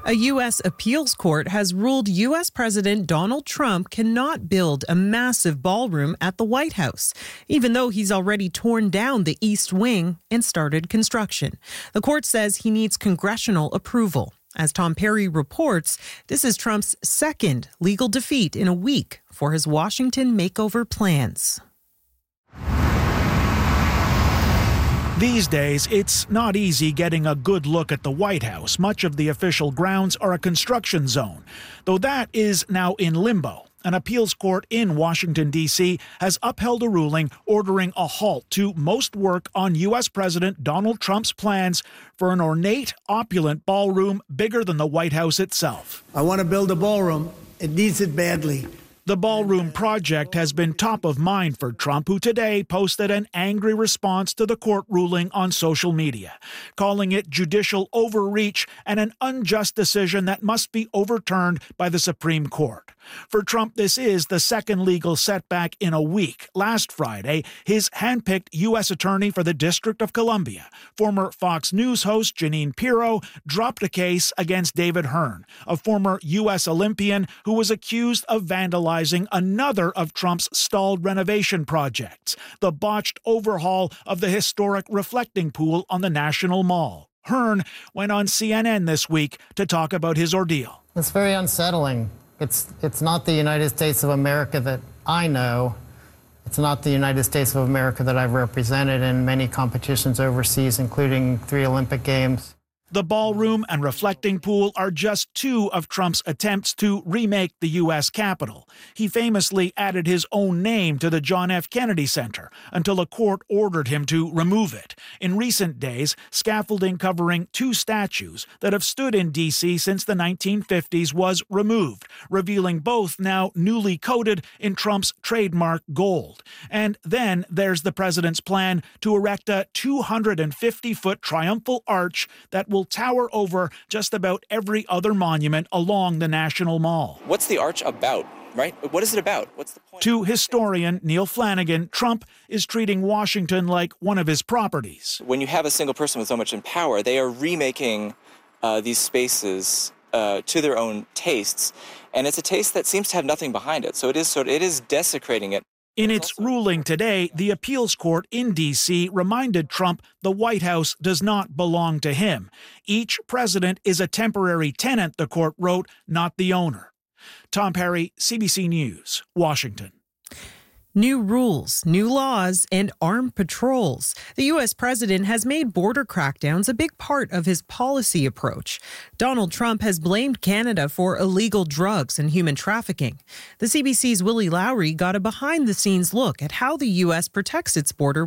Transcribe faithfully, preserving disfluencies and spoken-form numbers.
A U S appeals court has ruled U S President Donald Trump cannot build a massive ballroom at the White House, even though he's already torn down the East Wing and started construction. The court says he needs congressional approval. As Tom Perry reports, this is Trump's second legal defeat in a week for his Washington makeover plans. These days, it's not easy getting a good look at the White House. Much of the official grounds are a construction zone, though that is now in limbo. An appeals court in Washington, D C has upheld a ruling ordering a halt to most work on U S President Donald Trump's plans for an ornate, opulent ballroom bigger than the White House itself. I want to build a ballroom. It needs it badly. The ballroom project has been top of mind for Trump, who today posted an angry response to the court ruling on social media, calling it judicial overreach and an unjust decision that must be overturned by the Supreme Court. For Trump, this is the second legal setback in a week. Last Friday, his handpicked U S attorney for the District of Columbia, former Fox News host Jeanine Pirro, dropped a case against David Hearn, a former U S Olympian who was accused of vandalizing another of Trump's stalled renovation projects, the botched overhaul of the historic reflecting pool on the National Mall. Hearn went on C N N this week to talk about his ordeal. It's very unsettling. It's it's not the United States of America that I know. It's not the United States of America that I've represented in many competitions overseas, including three Olympic Games. The ballroom and reflecting pool are just two of Trump's attempts to remake the U S Capitol. He famously added his own name to the John F. Kennedy Center until a court ordered him to remove it. In recent days, scaffolding covering two statues that have stood in D C since the nineteen fifties was removed, revealing both now newly coated in Trump's trademark gold. And then there's the president's plan to erect a two hundred fifty foot triumphal arch that will will tower over just about every other monument along the National Mall. What's the arch about, right? What is it about? What's the point? To historian Neil Flanagan, Trump is treating Washington like one of his properties. When you have a single person with so much in power, they are remaking uh, these spaces uh, to their own tastes, and it's a taste that seems to have nothing behind it. So it is sort of, it is desecrating it. In its ruling today, the appeals court in D C reminded Trump the White House does not belong to him. Each president is a temporary tenant, the court wrote, not the owner. Tom Perry, C B C News, Washington. New rules, new laws, and armed patrols. The U S president has made border crackdowns a big part of his policy approach. Donald Trump has blamed Canada for illegal drugs and human trafficking. The C B C's Willie Lowry got a behind-the-scenes look at how the U S protects its border